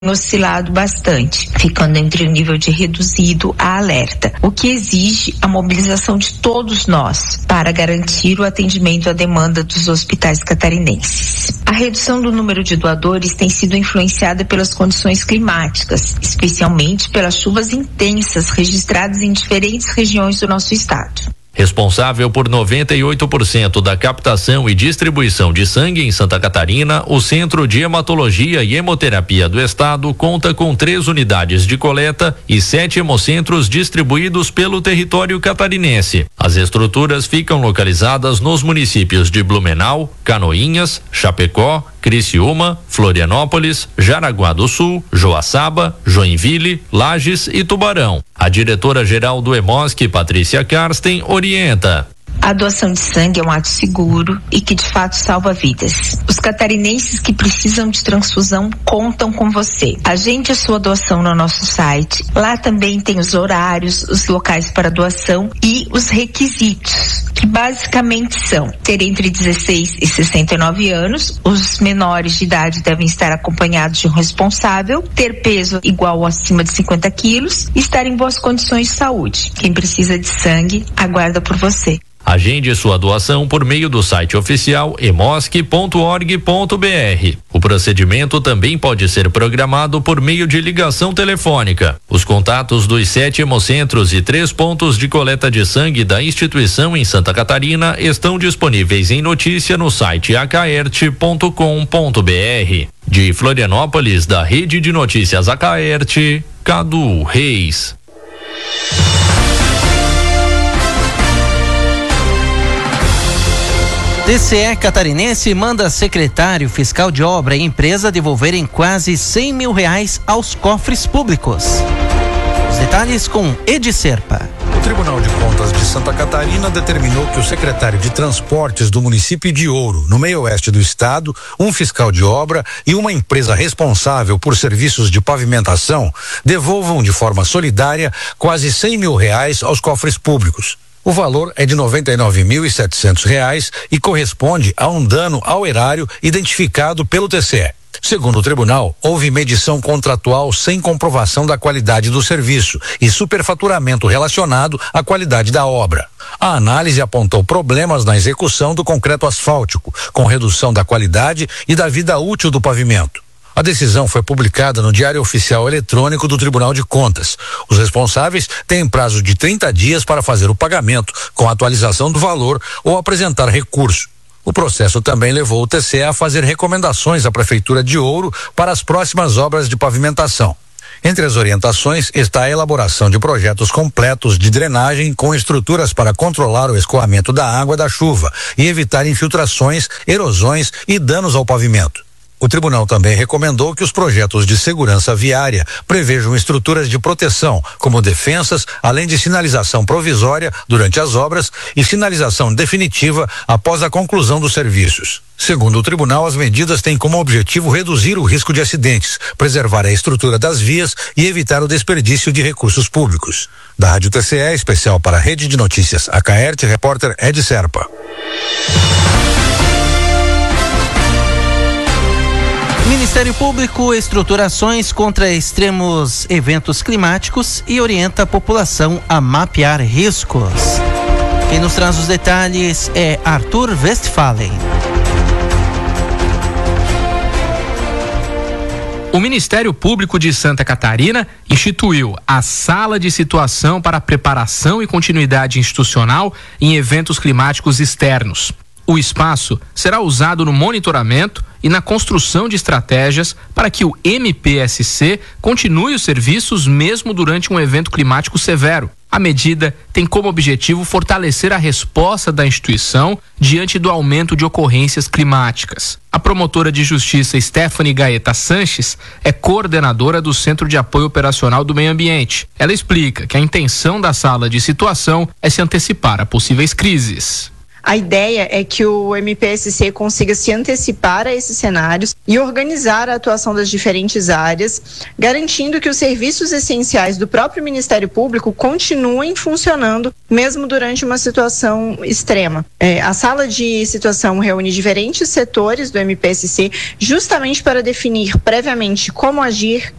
oscilado bastante, ficando entre o nível de reduzido a alerta, o que exige a mobilização de todos nós para garantir o atendimento à demanda dos hospitais catarinenses. A redução do número de doadores tem sido influenciada pelas condições climáticas, especialmente pelas chuvas intensas registradas em diferentes regiões do nosso estado. Responsável por 98% da captação e distribuição de sangue em Santa Catarina, o Centro de Hematologia e Hemoterapia do Estado conta com 3 unidades de coleta e 7 hemocentros distribuídos pelo território catarinense. As estruturas ficam localizadas nos municípios de Blumenau, Canoinhas, Chapecó, Criciúma, Florianópolis, Jaraguá do Sul, Joaçaba, Joinville, Lages e Tubarão. A diretora-geral do Hemosc, Patrícia Karsten, orienta. A doação de sangue é um ato seguro e que de fato salva vidas. Os catarinenses que precisam de transfusão contam com você. Agende a sua doação no nosso site. Lá também tem os horários, os locais para doação e os requisitos, que basicamente são ter entre 16 e 69 anos, os menores de idade devem estar acompanhados de um responsável, ter peso igual ou acima de 50 quilos e estar em boas condições de saúde. Quem precisa de sangue, aguarda por você. Agende sua doação por meio do site oficial hemosc.org.br. O procedimento também pode ser programado por meio de ligação telefônica. Os contatos dos 7 hemocentros e 3 pontos de coleta de sangue da instituição em Santa Catarina estão disponíveis em notícia no site acaerte.com.br. De Florianópolis, da Rede de Notícias Acaerte, Cadu Reis. TCE catarinense manda secretário fiscal de obra e empresa devolverem quase R$100 mil aos cofres públicos. Os detalhes com Edi Serpa. O Tribunal de Contas de Santa Catarina determinou que o secretário de Transportes do município de Ouro, no meio-oeste do estado, um fiscal de obra e uma empresa responsável por serviços de pavimentação devolvam de forma solidária quase R$100 mil aos cofres públicos. O valor é de R$ 99.700 e corresponde a um dano ao erário identificado pelo TCE. Segundo o tribunal, houve medição contratual sem comprovação da qualidade do serviço e superfaturamento relacionado à qualidade da obra. A análise apontou problemas na execução do concreto asfáltico, com redução da qualidade e da vida útil do pavimento. A decisão foi publicada no Diário Oficial Eletrônico do Tribunal de Contas. Os responsáveis têm prazo de 30 dias para fazer o pagamento, com atualização do valor ou apresentar recurso. O processo também levou o TCE a fazer recomendações à Prefeitura de Ouro para as próximas obras de pavimentação. Entre as orientações está a elaboração de projetos completos de drenagem com estruturas para controlar o escoamento da água da chuva e evitar infiltrações, erosões e danos ao pavimento. O tribunal também recomendou que os projetos de segurança viária prevejam estruturas de proteção, como defensas, além de sinalização provisória durante as obras e sinalização definitiva após a conclusão dos serviços. Segundo o tribunal, as medidas têm como objetivo reduzir o risco de acidentes, preservar a estrutura das vias e evitar o desperdício de recursos públicos. Da Rádio TCE, especial para a Rede de Notícias Acaerte, repórter Edi Serpa. Ministério Público estrutura ações contra extremos eventos climáticos e orienta a população a mapear riscos. Quem nos traz os detalhes é Arthur Westphalen. O Ministério Público de Santa Catarina instituiu a Sala de Situação para Preparação e Continuidade Institucional em Eventos Climáticos Externos. O espaço será usado no monitoramento e na construção de estratégias para que o MPSC continue os serviços mesmo durante um evento climático severo. A medida tem como objetivo fortalecer a resposta da instituição diante do aumento de ocorrências climáticas. A promotora de justiça Stephanie Gaeta Sanches é coordenadora do Centro de Apoio Operacional do Meio Ambiente. Ela explica que a intenção da sala de situação é se antecipar a possíveis crises. A ideia é que o MPSC consiga se antecipar a esses cenários e organizar a atuação das diferentes áreas, garantindo que os serviços essenciais do próprio Ministério Público continuem funcionando, mesmo durante uma situação extrema. A sala de situação reúne diferentes setores do MPSC justamente para definir previamente como agir